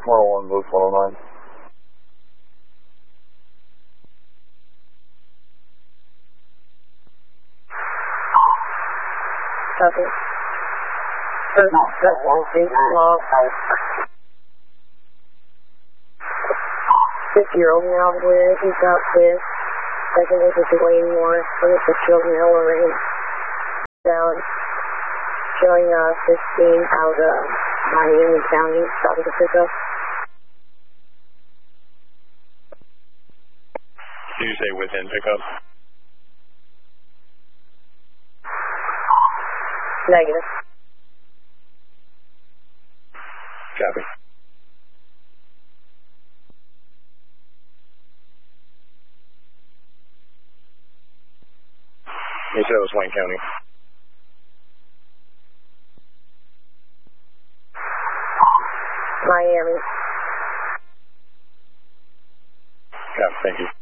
101, Booth 109. Copy. Log. 50-year-old now where he's got this. Second is Dwayne Morris, 26-year-old male Lorraine. Down. Showing 15 out of Miami County, south of the pickup. Did you say within pickup? Negative. Copy. You said it was Wayne County. Miami. Copy, thank you.